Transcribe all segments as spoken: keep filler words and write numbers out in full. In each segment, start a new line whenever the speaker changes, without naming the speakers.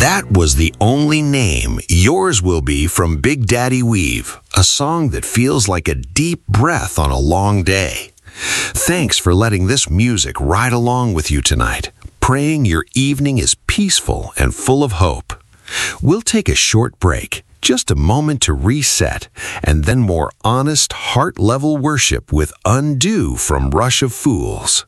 That was The Only Name Yours Will Be from Big Daddy Weave, a song that feels like a deep breath on a long day. Thanks for letting this music ride along with you tonight, praying your evening is peaceful and full of hope. We'll take a short break, just a moment to reset, and then more honest, heart-level worship with Undo from Rush of Fools.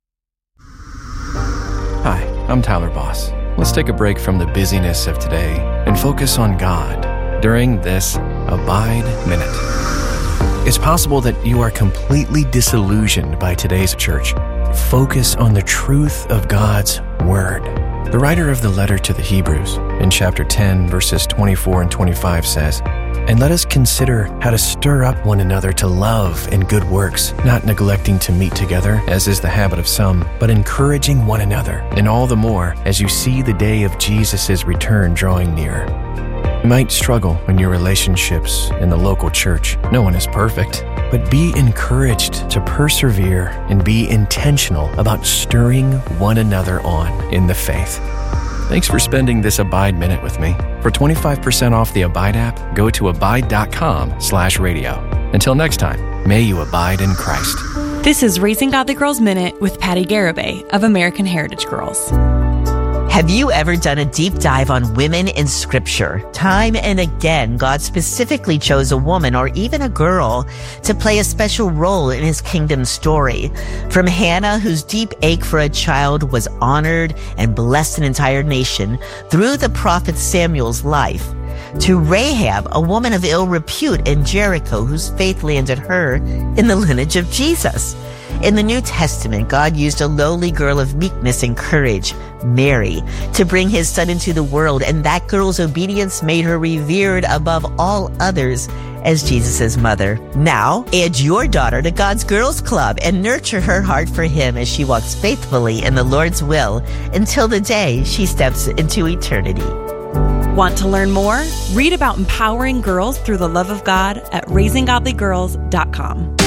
Hi, I'm Tyler Boss. Let's take a break from the busyness of today and focus on God during this Abide Minute. It's possible that you are completely disillusioned by today's church. Focus on the truth of God's Word. The writer of the letter to the Hebrews in chapter ten, verses twenty-four and twenty-five says, "And let us consider how to stir up one another to love and good works, not neglecting to meet together, as is the habit of some, but encouraging one another, and all the more as you see the day of Jesus' return drawing near." You might struggle in your relationships in the local church. No one is perfect. But be encouraged to persevere and be intentional about stirring one another on in the faith. Thanks for spending this Abide Minute with me. For twenty-five percent off the Abide app, go to abide.com slash radio. Until next time, may you abide in Christ.
This is Raising Godly Girls Minute with Patty Garibay of American Heritage Girls.
Have you ever done a deep dive on women in Scripture? Time and again, God specifically chose a woman or even a girl to play a special role in his kingdom story. From Hannah, whose deep ache for a child was honored and blessed an entire nation, through the prophet Samuel's life, to Rahab, a woman of ill repute in Jericho, whose faith landed her in the lineage of Jesus. In the New Testament, God used a lowly girl of meekness and courage, Mary, to bring his son into the world, and that girl's obedience made her revered above all others as Jesus' mother. Now, add your daughter to God's Girls Club and nurture her heart for him as she walks faithfully in the Lord's will until the day she steps into eternity.
Want to learn more? Read about empowering girls through the love of God at raising godly girls dot com.